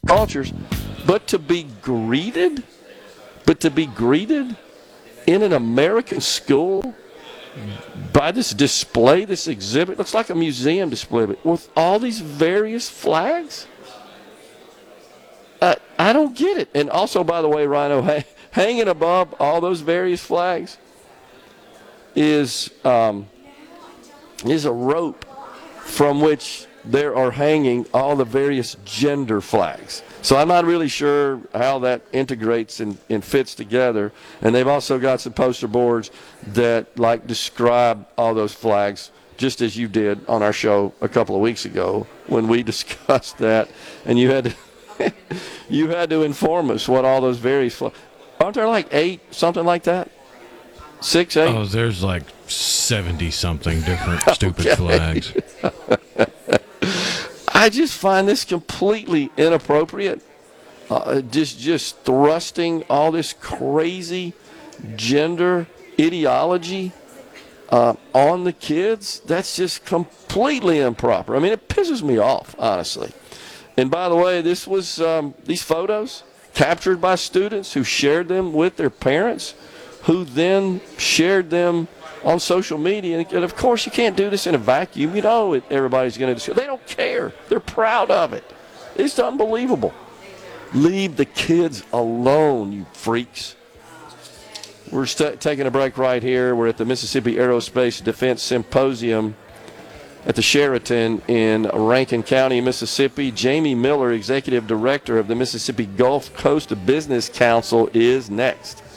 cultures, but to be greeted in an American school by this display, this exhibit, looks like a museum display, but with all these various flags. I don't get it. And also, by the way, Rhino, hanging above all those various flags is a rope from which there are hanging all the various gender flags. So I'm not really sure how that integrates and fits together. And they've also got some poster boards that describe all those flags, just as you did on our show a couple of weeks ago when we discussed that. And you had to you had to inform us what all those various flags. Aren't there 8, something like that? 6, 8? Oh, there's 70-something different stupid flags. I just find this completely inappropriate. Just thrusting all this crazy gender ideology on the kids. That's just completely improper. I mean, it pisses me off, honestly. And by the way, this was these photos captured by students who shared them with their parents, who then shared them on social media. And of course, you can't do this in a vacuum. You know everybody's going to discuss. They don't care. They're proud of it. It's unbelievable. Leave the kids alone, you freaks. We're taking a break right here. We're at the Mississippi Aerospace Defense Symposium at the Sheraton in Rankin County, Mississippi. Jamie Miller, Executive Director of the Mississippi Gulf Coast Business Council, is next.